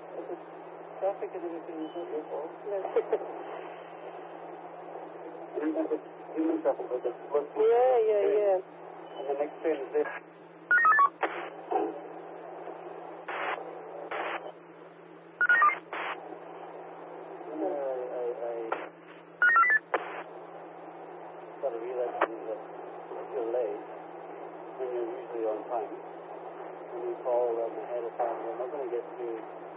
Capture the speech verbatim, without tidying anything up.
If it's traffic and everything is not your fault. Remember, human traffic was the first. Yeah, yeah, yeah. And the next train is there. I, I, I started realizing that if you're late, then you're usually on time. When you call them ahead of time, they're not going to get to